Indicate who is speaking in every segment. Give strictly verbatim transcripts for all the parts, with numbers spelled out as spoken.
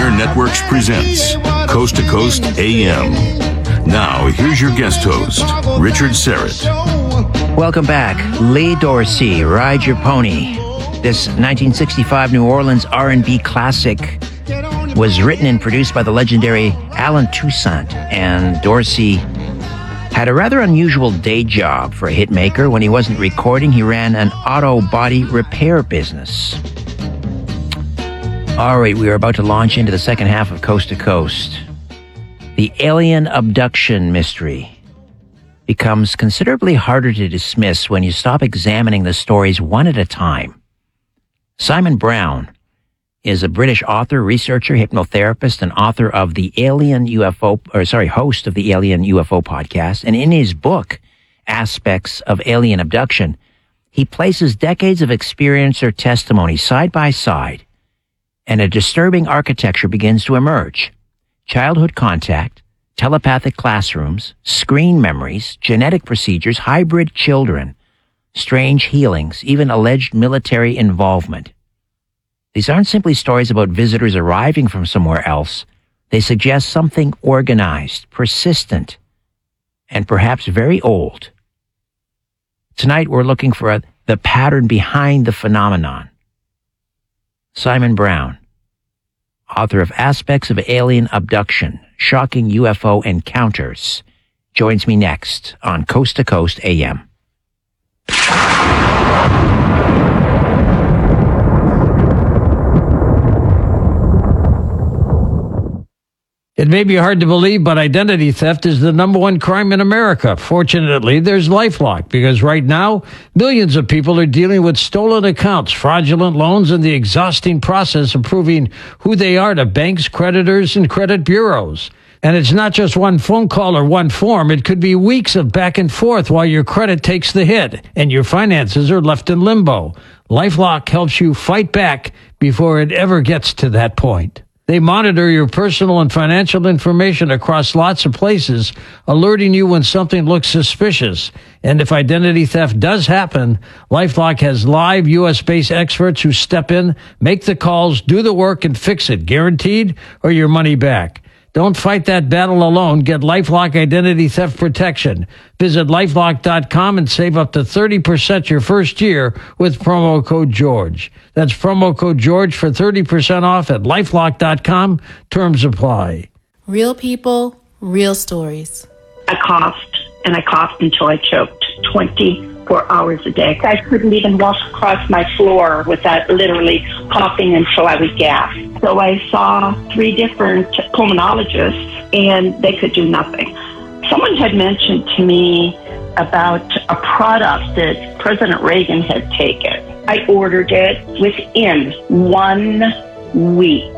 Speaker 1: Empire Networks presents Coast to Coast A M. Now, here's your guest host, Richard Syrett.
Speaker 2: Welcome back. Lee Dorsey, Ride Your Pony. This nineteen sixty-five New Orleans R and B classic was written and produced by the legendary Alan Toussaint, and Dorsey had a rather unusual day job for a hitmaker. When he wasn't recording, he ran an auto body repair business. All right, we are about to launch into the second half of Coast to Coast. The alien abduction mystery becomes considerably harder to dismiss when you stop examining the stories one at a time. Simon Brown is a British author, researcher, hypnotherapist, and author of the Alien U F O, or sorry, host of the Alien U F O podcast. And in his book, Aspects of Alien Abduction, he places decades of experience or testimony side by side, and a disturbing architecture begins to emerge. Childhood contact, telepathic classrooms, screen memories, genetic procedures, hybrid children, strange healings, even alleged military involvement. These aren't simply stories about visitors arriving from somewhere else. They suggest something organized, persistent, and perhaps very old. Tonight we're looking for a, the pattern behind the phenomenon. Simon Brown, author of Aspects of Alien Abduction, Shocking U F O Encounters, joins me next on Coast to Coast A M.
Speaker 3: It may be hard to believe, but identity theft is the number one crime in America. Fortunately, there's LifeLock, because right now, millions of people are dealing with stolen accounts, fraudulent loans, and the exhausting process of proving who they are to banks, creditors, and credit bureaus. And it's not just one phone call or one form. It could be weeks of back and forth while your credit takes the hit and your finances are left in limbo. LifeLock helps you fight back before it ever gets to that point. They monitor your personal and financial information across lots of places, alerting you when something looks suspicious. And if identity theft does happen, LifeLock has live U S-based experts who step in, make the calls, do the work, and fix it, guaranteed, or your money back. Don't fight that battle alone. Get LifeLock Identity Theft Protection. Visit LifeLock dot com and save up to thirty percent your first year with promo code George. That's promo code George for thirty percent off at LifeLock dot com. Terms apply.
Speaker 4: Real people, real stories.
Speaker 5: I coughed, and I coughed until I choked twenty-four hours a day. I couldn't even walk across my floor without literally coughing until I would gasp. So I saw three different pulmonologists, and they could do nothing. Someone had mentioned to me about a product that President Reagan had taken. I ordered it within one week.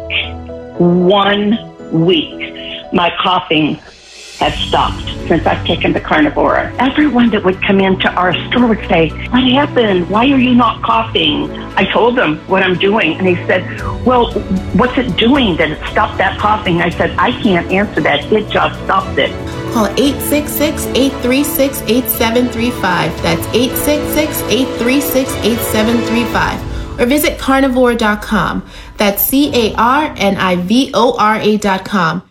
Speaker 5: One week. My coughing had stopped since I've taken the Carnivora. Everyone that would come into our store would say, "What happened? Why are you not coughing?" I told them what I'm doing, and he said, "Well, what's it doing that it stopped that coughing?" I said, "I can't answer that. It just stopped it."
Speaker 4: Call eight six six, eight three six, eight seven three five. That's eight six six, eight three six, eight seven three five. Or visit carnivore dot com. That's C A R N I V O R A dot com.